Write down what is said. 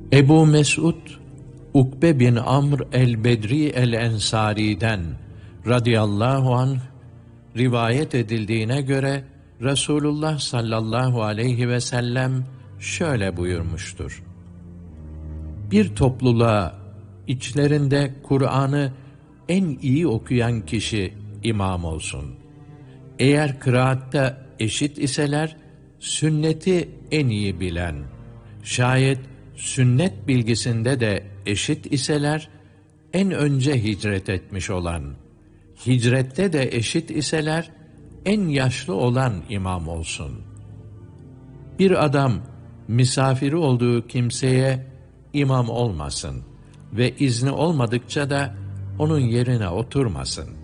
Ebu Mes'ud, Ukbe bin Amr el-Bedri el-Ensari'den radıyallahu anh rivayet edildiğine göre Resulullah sallallahu aleyhi ve sellem şöyle buyurmuştur: Bir topluluğa içlerinde Kur'an'ı en iyi okuyan kişi imam olsun. Eğer kıraatta eşit iseler, sünneti en iyi bilen, şayet sünnet bilgisinde de eşit iseler, en önce hicret etmiş olan, hicrette de eşit iseler, en yaşlı olan imam olsun. Bir adam misafiri olduğu kimseye imam olmasın ve izni olmadıkça da onun yerine oturmasın.